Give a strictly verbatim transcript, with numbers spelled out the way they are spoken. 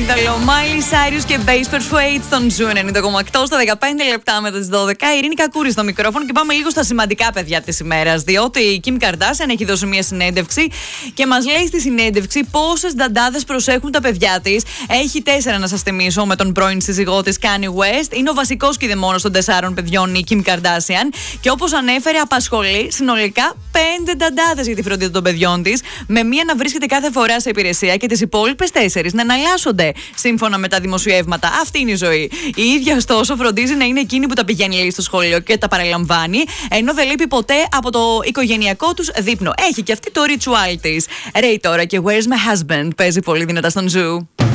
Σκάνδαλο. Miley Cyrus και Bass Persuade στον Ζου ενενήντα κόμμα οκτώ στα δεκαπέντε λεπτά μετά τις δώδεκα. Η Ειρήνη Κακούρη στο μικρόφωνο και πάμε λίγο στα σημαντικά παιδιά της ημέρας. Διότι η Kim Kardashian έχει δώσει μια συνέντευξη και μας λέει στη συνέντευξη πόσες νταντάδες προσέχουν τα παιδιά της. Έχει τέσσερα να σας θυμίσω με τον πρώην σύζυγό της Kanye West. Είναι ο βασικός κηδεμόνος των τεσσάρων παιδιών η Kim Kardashian. Και όπως ανέφερε, απασχολεί συνολικά πέντε νταντάδες για τη φροντίδα των παιδιών της. Με μία να βρίσκεται κάθε φορά σε υπηρεσία και τις υπόλοιπες τέσσερις να εναλλάσσονται σύμφωνα με τα δημοσιεύματα. Αυτή είναι η ζωή. Η ίδια, ωστόσο, φροντίζει να είναι εκείνη που τα πηγαίνει λέει στο σχολείο και τα παραλαμβάνει, ενώ δεν λείπει ποτέ από το οικογενειακό τους δείπνο. Έχει και αυτή το ritual της. Ray τώρα και Where's My Husband παίζει πολύ δυνατά στον Ζου.